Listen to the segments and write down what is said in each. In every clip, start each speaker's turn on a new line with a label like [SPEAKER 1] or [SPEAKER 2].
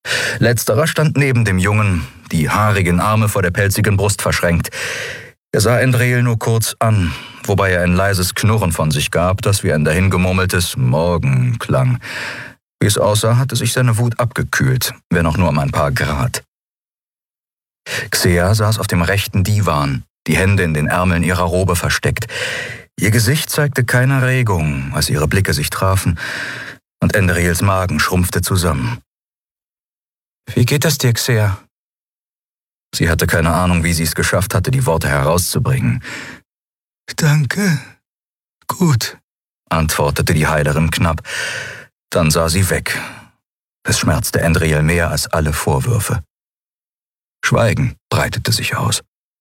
[SPEAKER 1] Letzterer stand neben dem Jungen, die haarigen Arme vor der pelzigen Brust verschränkt. Er sah Endril nur kurz an, wobei er ein leises Knurren von sich gab, das wie ein dahingemurmeltes Morgen klang. Wie es aussah, hatte sich seine Wut abgekühlt, wenn auch nur um ein paar Grad. Xea saß auf dem rechten Divan, die Hände in den Ärmeln ihrer Robe versteckt. Ihr Gesicht zeigte keine Regung, als ihre Blicke sich trafen, und Endrils Magen schrumpfte zusammen. »Wie geht es dir, Xea?« Sie hatte keine Ahnung, wie sie es geschafft hatte, die Worte herauszubringen. »Danke. Gut«, antwortete die Heilerin knapp. Dann sah sie weg. Es schmerzte Endril mehr als alle Vorwürfe. Schweigen breitete sich aus.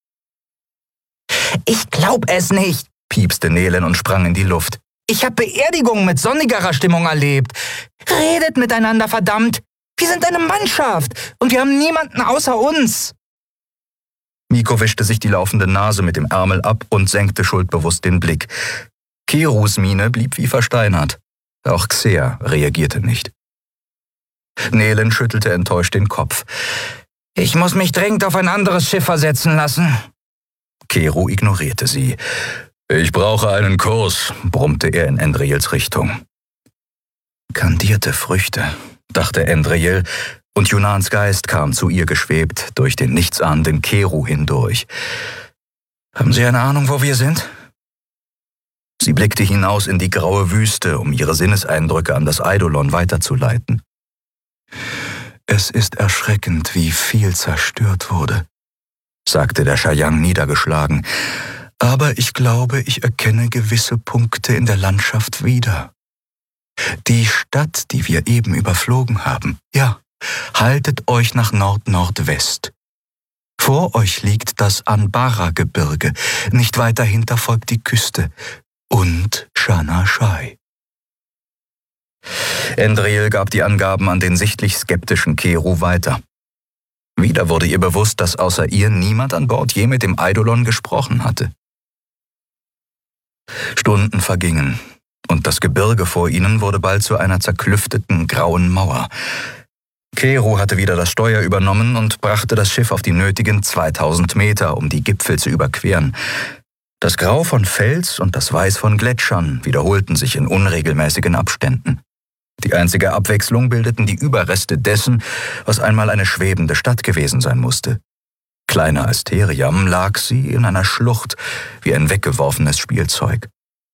[SPEAKER 2] »Ich glaub es nicht«,
[SPEAKER 1] piepste Nelen und sprang in die Luft.
[SPEAKER 2] »Ich hab Beerdigungen mit sonnigerer Stimmung erlebt. Redet miteinander, verdammt. Wir sind eine Mannschaft und wir haben niemanden außer uns.«
[SPEAKER 1] Miko wischte sich die laufende Nase mit dem Ärmel ab und senkte schuldbewusst den Blick. Kerus Miene blieb wie versteinert. Auch Xea reagierte nicht. Nelen schüttelte enttäuscht den Kopf.
[SPEAKER 2] »Ich muss mich dringend auf ein anderes Schiff versetzen lassen.«
[SPEAKER 1] Keru ignorierte sie. »Ich brauche einen Kurs«, brummte er in Endrils Richtung. Kandierte Früchte, dachte Endril, und Junans Geist kam zu ihr geschwebt, durch den nichtsahnenden Keru hindurch. »Haben Sie eine Ahnung, wo wir sind?« Sie blickte hinaus in die graue Wüste, um ihre Sinneseindrücke an das Eidolon weiterzuleiten. »Es ist erschreckend, wie viel zerstört wurde«, sagte der Shayang niedergeschlagen. »Aber ich glaube, ich erkenne gewisse Punkte in der Landschaft wieder. Die Stadt, die wir eben überflogen haben, ja, haltet euch nach Nord-Nordwest. Vor euch liegt das Anbara-Gebirge, nicht weit dahinter folgt die Küste und Shana Shai.« Endril gab die Angaben an den sichtlich skeptischen Keru weiter. Wieder wurde ihr bewusst, dass außer ihr niemand an Bord je mit dem Eidolon gesprochen hatte. Stunden vergingen, und das Gebirge vor ihnen wurde bald zu einer zerklüfteten grauen Mauer. Keru hatte wieder das Steuer übernommen und brachte das Schiff auf die nötigen 2000 Meter, um die Gipfel zu überqueren. Das Grau von Fels und das Weiß von Gletschern wiederholten sich in unregelmäßigen Abständen. Die einzige Abwechslung bildeten die Überreste dessen, was einmal eine schwebende Stadt gewesen sein musste. Kleiner als Teriam lag sie in einer Schlucht wie ein weggeworfenes Spielzeug.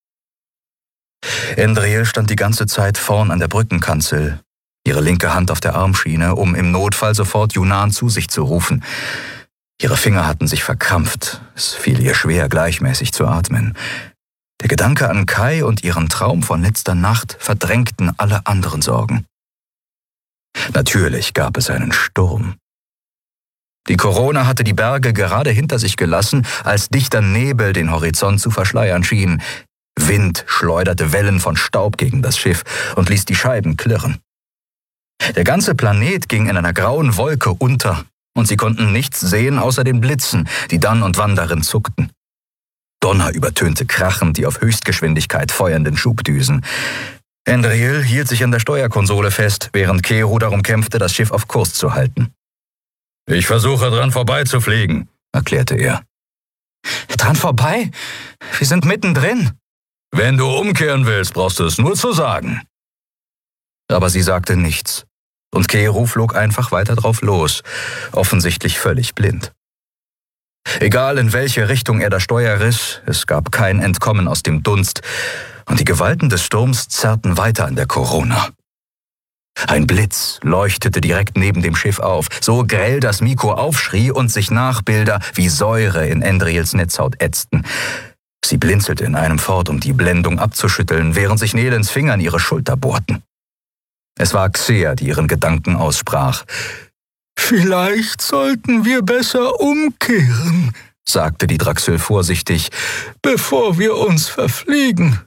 [SPEAKER 1] Endril stand die ganze Zeit vorn an der Brückenkanzel, ihre linke Hand auf der Armschiene, um im Notfall sofort Yunan zu sich zu rufen. Ihre Finger hatten sich verkrampft, es fiel ihr schwer, gleichmäßig zu atmen. Der Gedanke an Kai und ihren Traum von letzter Nacht verdrängten alle anderen Sorgen. Natürlich gab es einen Sturm. Die Corona hatte die Berge gerade hinter sich gelassen, als dichter Nebel den Horizont zu verschleiern schien. Wind schleuderte Wellen von Staub gegen das Schiff und ließ die Scheiben klirren. Der ganze Planet ging in einer grauen Wolke unter, und sie konnten nichts sehen außer den Blitzen, die dann und wann darin zuckten. Donner übertönte krachend die auf Höchstgeschwindigkeit feuernden Schubdüsen. Endril hielt sich an der Steuerkonsole fest, während Keru darum kämpfte, das Schiff auf Kurs zu halten. »Ich versuche, dran vorbeizufliegen«, erklärte er.
[SPEAKER 2] »Dran vorbei? Wir sind mittendrin.«
[SPEAKER 1] »Wenn du umkehren willst, brauchst du es nur zu sagen.« Aber sie sagte nichts, und Keru flog einfach weiter drauf los, offensichtlich völlig blind. Egal in welche Richtung er das Steuer riss, es gab kein Entkommen aus dem Dunst, und die Gewalten des Sturms zerrten weiter an der Corona. Ein Blitz leuchtete direkt neben dem Schiff auf, so grell, dass Miko aufschrie und sich Nachbilder wie Säure in Endrils Netzhaut ätzten. Sie blinzelte in einem fort, um die Blendung abzuschütteln, während sich Nelens Finger in ihre Schulter bohrten. Es war Xea, die ihren Gedanken aussprach. »Vielleicht sollten wir besser umkehren«, sagte die Draxel vorsichtig, »bevor wir uns verfliegen.«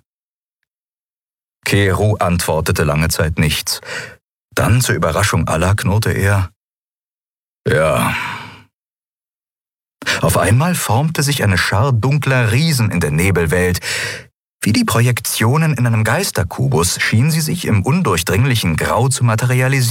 [SPEAKER 1] Keru antwortete lange Zeit nichts. Dann, zur Überraschung aller, knurrte er, »Ja.« Auf einmal formte sich eine Schar dunkler Riesen in der Nebelwelt. Wie die Projektionen in einem Geisterkubus schien sie sich im undurchdringlichen Grau zu materialisieren.